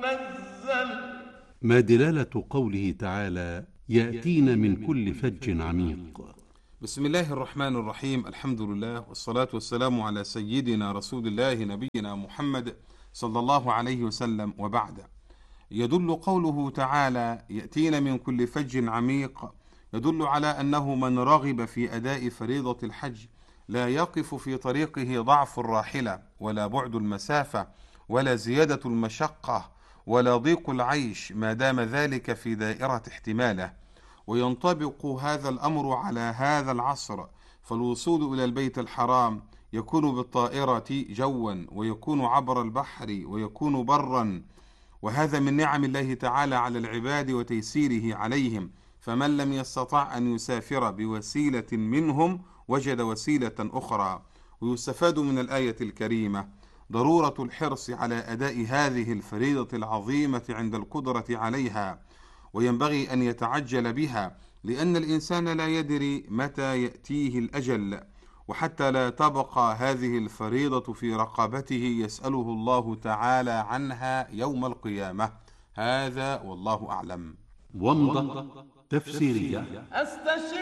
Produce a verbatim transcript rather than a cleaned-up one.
منزل. ما دلالة قوله تعالى يأتين من كل فج عميق؟ بسم الله الرحمن الرحيم. الحمد لله والصلاة والسلام على سيدنا رسول الله نبينا محمد صلى الله عليه وسلم، وبعد. يدل قوله تعالى يأتين من كل فج عميق يدل على أنه من رغب في أداء فريضة الحج لا يقف في طريقه ضعف الراحلة ولا بعد المسافة ولا زيادة المشقة ولا ضيق العيش، ما دام ذلك في دائرة احتماله. وينطبق هذا الأمر على هذا العصر، فالوصول إلى البيت الحرام يكون بالطائرة جوا، ويكون عبر البحر، ويكون برا، وهذا من نعم الله تعالى على العباد وتيسيره عليهم. فمن لم يستطع أن يسافر بوسيلة منهم وجد وسيلة أخرى. ويستفاد من الآية الكريمة ضرورة الحرص على أداء هذه الفريضة العظيمة عند القدرة عليها، وينبغي أن يتعجل بها، لأن الإنسان لا يدري متى يأتيه الأجل، وحتى لا تبقى هذه الفريضة في رقبته يسأله الله تعالى عنها يوم القيامة. هذا والله أعلم. ومضة تفسيرية. أستشف